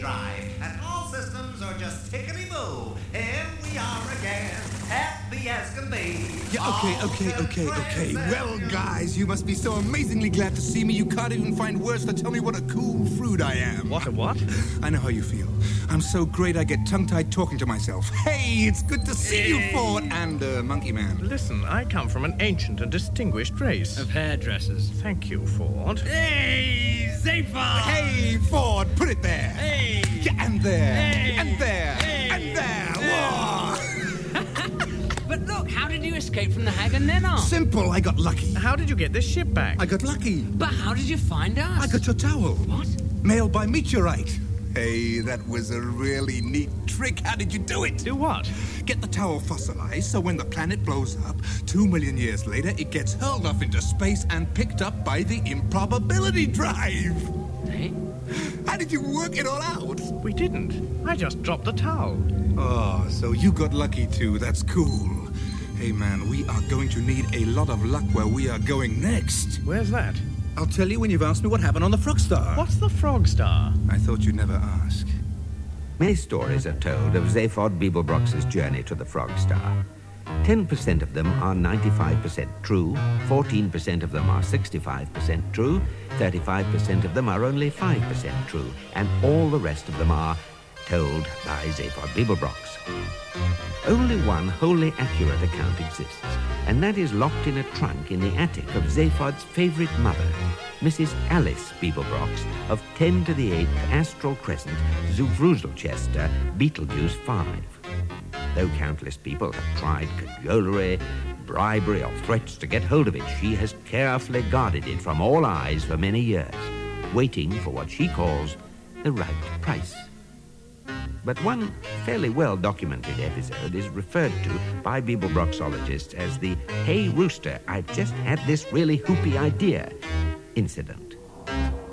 drive, and all systems are just tickety-boo. Here we are again, happy as can be. Yeah, okay. Well, guys, you must be so amazingly glad to see me you can't even find words to tell me what a cool fruit I am. What? I know how you feel. I'm so great I get tongue-tied talking to myself. Hey, it's good to see you, Ford, and Monkey Man. Listen, I come from an ancient and distinguished race. Of hairdressers. Thank you, Ford. Hey, Zaphod! Hey, Ford, put it there. Hey! Yeah, and there. Hey! And there. Hey! And there. Whoa! But look, how did you escape from the Hag and Nennar? Simple, I got lucky. How did you get this ship back? I got lucky. But how did you find us? I got your towel. What? Mailed by meteorite. Hey, that was a really neat trick. How did you do it? Do what? Get the towel fossilized so when the planet blows up, 2 million years later, it gets hurled off into space and picked up by the improbability drive. Hey? How did you work it all out? We didn't. I just dropped the towel. Oh, so you got lucky too. That's cool. Hey, man, we are going to need a lot of luck where we are going next. Where's that? I'll tell you when you've asked me what happened on the Frogstar. What's the Frogstar? I thought you'd never ask. Many stories are told of Zaphod Beeblebrox's journey to the Frogstar. 10% of them are 95% true, 14% of them are 65% true, 35% of them are only 5% true, and all the rest of them are told by Zaphod Beeblebrox. Only one wholly accurate account exists, and that is locked in a trunk in the attic of Zaphod's favorite mother, Mrs. Alice Beeblebrox of 10 to the 8th Astral Crescent, Zufruzelchester, Beetlejuice 5. Though countless people have tried cajolery, bribery, or threats to get hold of it, she has carefully guarded it from all eyes for many years, waiting for what she calls the right price. But one fairly well-documented episode is referred to by Beeblebroxologists as the "Hey Rooster, I've just had this really hoopy idea" incident.